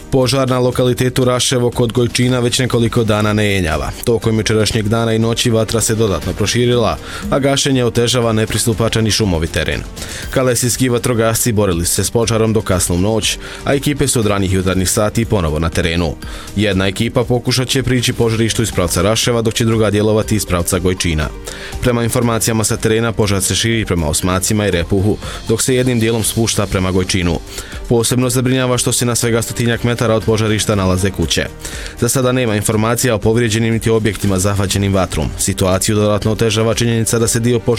Požar na lokalitetu Raševo kod Gojčina već nekoliko dana ne jenjava. Tokom jučerašnjeg dana i noći vatra se dodatno proširila, a gašenje otežava nepristupačan i šumovi teren. Kalesijski vatrogasci borili se s požarom do kasnu noć, a ekipe su od ranih jutarnjih sati ponovo na terenu. Jedna ekipa pokušat će prići požarištu iz pravca Raševa, dok će druga djelovati iz pravca Gojčina. Prema informacijama sa terena, požar se širi prema Osmacima i Repuhu, dok se jednim dijelom spušta prema Gojčinu. Posebno zabrinjava što se na svega 100 metara od požarišta nalaze kuće. Za sada nema informacija o povrijeđenim niti objektima zahvaćenim vatrom. Situaciju dodatno otežava činjenica da se dio